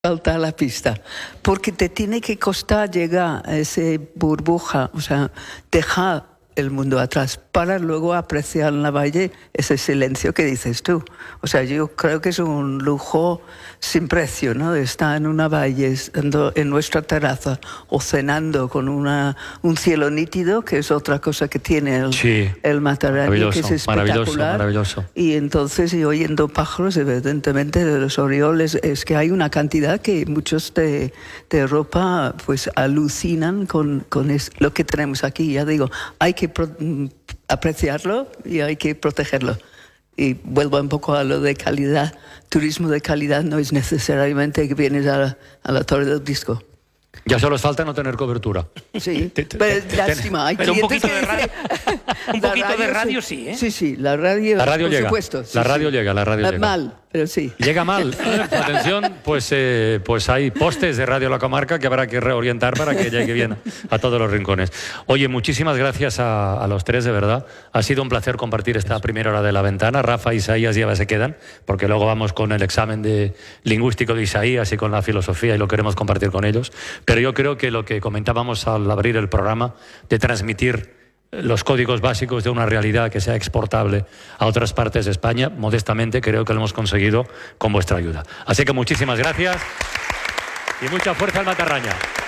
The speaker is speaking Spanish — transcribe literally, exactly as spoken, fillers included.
falta la pista, porque te tiene que costar llegar a esa burbuja, o sea, dejar el mundo atrás para luego apreciar en la valle ese silencio que dices tú. O sea, yo creo que es un lujo sin precio, ¿no? De estar en una valle, estando en nuestra terraza o cenando con una, un cielo nítido, que es otra cosa que tiene el, sí, el Matarranya, que es espectacular. Maravilloso, maravilloso. Y entonces, y oyendo pájaros, evidentemente, de los orioles, es que hay una cantidad que muchos de, de Europa pues alucinan con, con es, lo que tenemos aquí. Ya digo, hay que pro, apreciarlo y hay que protegerlo. Y vuelvo un poco a lo de calidad. Turismo de calidad no es necesariamente que vienes a la, a la Torre del Disco. Ya solo os falta no tener cobertura. Sí, pero lástima. Hay pero un poquito que de radio, un poquito radio, de radio sí, ¿eh? Sí, sí, la radio, la radio por llega. supuesto. Sí, la radio sí. llega, la radio llega. Mal, pero sí. Llega mal. Atención, pues, eh, pues hay postes de Radio La Comarca que habrá que reorientar para que llegue bien a todos los rincones. Oye, muchísimas gracias a, a los tres, de verdad. Ha sido un placer compartir esta primera hora de La Ventana. Rafa y Isaías ya se quedan, porque luego vamos con el examen de lingüístico de Isaías y con la filosofía y lo queremos compartir con ellos. Pero yo creo que lo que comentábamos al abrir el programa, de transmitir los códigos básicos de una realidad que sea exportable a otras partes de España, modestamente creo que lo hemos conseguido con vuestra ayuda. Así que muchísimas gracias y mucha fuerza al Matarranya.